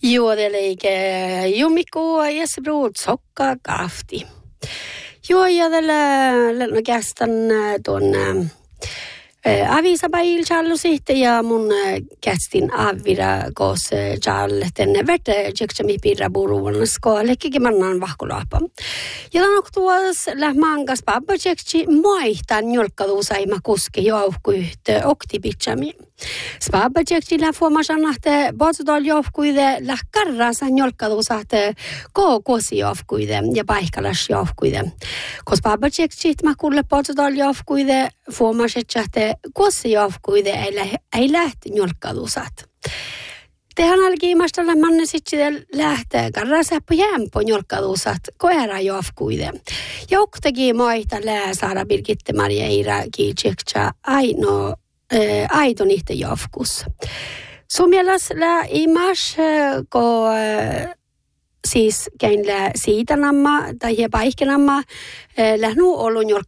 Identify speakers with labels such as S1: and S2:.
S1: Juodeleike jummikuu ja se brud sokka kafti. Joo, ja tällä kästän tuon avisapäil challu sitten ja mun kästin avira kos challe tänne vete jeksemi pirra buruun skoollekin mannan vahkulaapa. Ja lanok tuos lähmangas pappa jeksi moihtan julkkaduusaima kuski jouhkuyhtö oktipitsami. Spabba jeksi lähfuomasan ahte botsudol jouhkuide lähkarrasa julkkaduusahte kokosi jouhkuide ja paikkalas jouhkuide. Kos pappa jeksi makulle botsudol jouhkuide fuomaset ahte kosi jouhkuide ei lähti julkkaduusat. Tehän alkiimasta lämmanne sitten lähtee karrasappo jämpö julkkaduusat koera jouhkuide. Jouktegi moihta lää saada Birgitte Maria Iira kiitseksa aito niitä jofkus. Sumielas la imas ko siis käin siitä namma tai paikkenamma lähnu olun